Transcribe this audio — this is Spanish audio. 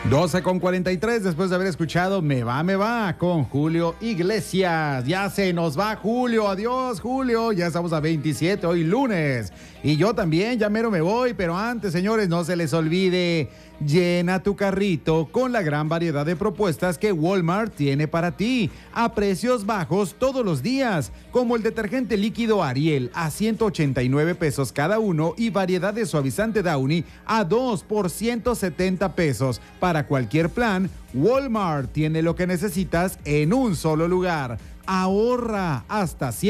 12:43 después de haber escuchado Me va con Julio Iglesias. Ya se nos va Julio, adiós Julio, ya estamos a 27, hoy lunes. Y yo también, ya mero me voy, pero antes, señores, no se les olvide, llena tu carrito con la gran variedad de propuestas que Walmart tiene para ti, a precios bajos todos los días, como el detergente líquido Ariel a 189 pesos cada uno y variedad de suavizante Downy a 2 por 170 pesos. Para cualquier plan, Walmart tiene lo que necesitas en un solo lugar. Ahorra hasta 100